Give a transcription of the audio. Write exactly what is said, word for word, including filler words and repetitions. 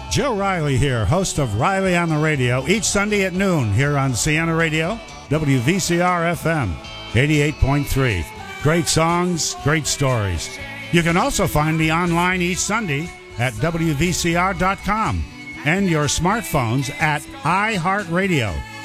Joe Riley here, host of Riley on the Radio, each Sunday at noon here on Siena Radio, W V C R F M, eighty-eight point three. Great songs, great stories. You can also find me online each Sunday at W V C R dot com and your smartphones at iHeartRadio.